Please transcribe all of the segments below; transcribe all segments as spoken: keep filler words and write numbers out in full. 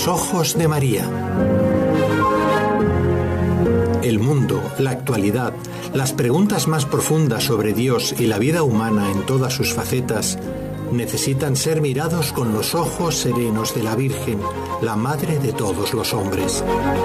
los ojos de María. El mundo, la actualidad, las preguntas más profundas sobre Dios y la vida humana en todas sus facetas necesitan ser mirados con los ojos serenos de la Virgen, la Madre de todos los hombres.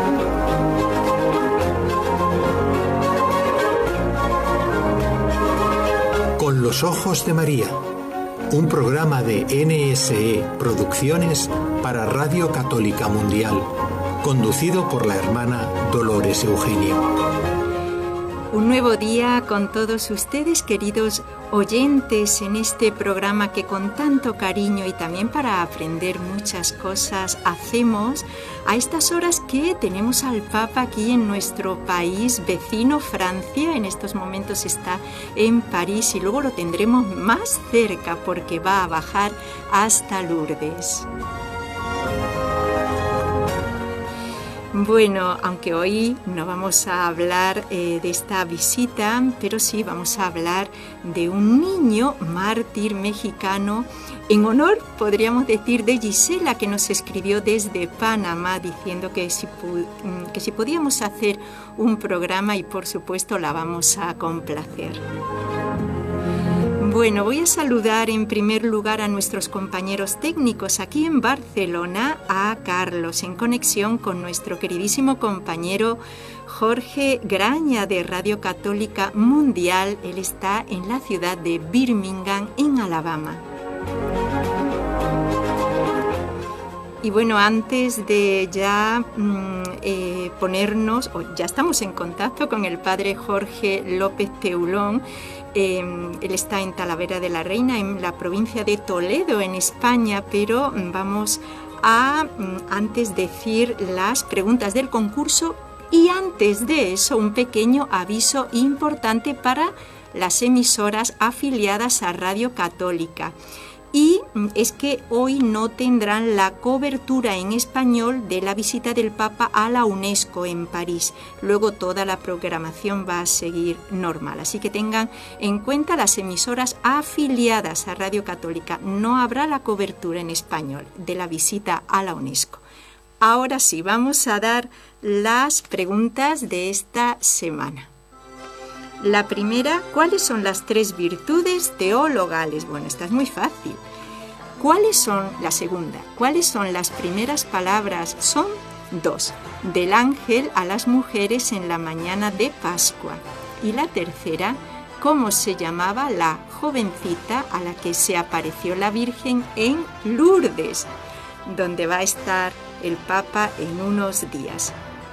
Con los ojos de María, un programa de N S E Producciones para Radio Católica Mundial, conducido por la hermana Dolores Eugenia. Un nuevo día con todos ustedes, queridos oyentes, en este programa que con tanto cariño y también para aprender muchas cosas hacemos a estas horas que tenemos al Papa aquí en nuestro país vecino, Francia. En estos momentos está en París y luego lo tendremos más cerca porque va a bajar hasta Lourdes. Bueno, aunque hoy no vamos a hablar eh, de esta visita, pero sí vamos a hablar de un niño mártir mexicano en honor, podríamos decir, de Gisela, que nos escribió desde Panamá diciendo que si, que si podíamos hacer un programa y por supuesto la vamos a complacer. Bueno, voy a saludar en primer lugar a nuestros compañeros técnicos aquí en Barcelona, a Carlos, en conexión con nuestro queridísimo compañero Jorge Graña de Radio Católica Mundial. Él está en la ciudad de Birmingham, en Alabama. Y bueno, antes de ya mm, eh, ponernos, o ya estamos en contacto con el padre Jorge López Teulón. Eh, él está en Talavera de la Reina, en la provincia de Toledo, en España, pero vamos a, antes, decir las preguntas del concurso y antes de eso un pequeño aviso importante para las emisoras afiliadas a Radio Católica. Y es que hoy no tendrán la cobertura en español de la visita del Papa a la UNESCO en París. Luego toda la programación va a seguir normal. Así que tengan en cuenta las emisoras afiliadas a Radio Católica. No habrá la cobertura en español de la visita a la UNESCO. Ahora sí, vamos a dar las preguntas de esta semana. La primera, ¿cuáles son las tres virtudes teologales? Bueno, esta es muy fácil. ¿Cuáles son, la segunda, cuáles son las primeras palabras? Son dos, del ángel a las mujeres en la mañana de Pascua. Y la tercera, ¿cómo se llamaba la jovencita a la que se apareció la Virgen en Lourdes, donde va a estar el Papa en unos días?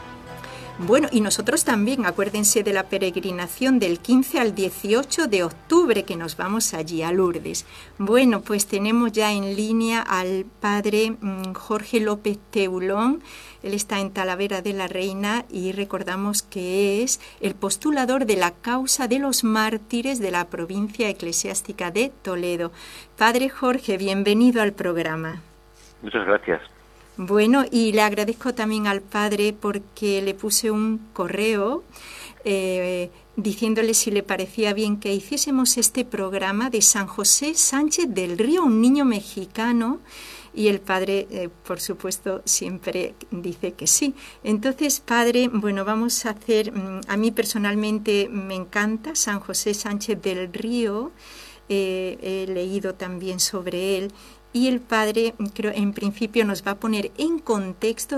Bueno, y nosotros también, acuérdense de la peregrinación del quince al dieciocho de octubre, que nos vamos allí a Lourdes. Bueno, pues tenemos ya en línea al padre Jorge López Teulón. Él está en Talavera de la Reina y recordamos que es el postulador de la causa de los mártires de la provincia eclesiástica de Toledo. Padre Jorge, bienvenido al programa. Muchas gracias. Bueno, y le agradezco también al padre porque le puse un correo eh, diciéndole si le parecía bien que hiciésemos este programa de San José Sánchez del Río, un niño mexicano, y el padre, eh, por supuesto, siempre dice que sí. Entonces, padre, bueno, vamos a hacer, a mí personalmente me encanta San José Sánchez del Río, eh, he leído también sobre él. Y el padre, creo, en principio nos va a poner en contexto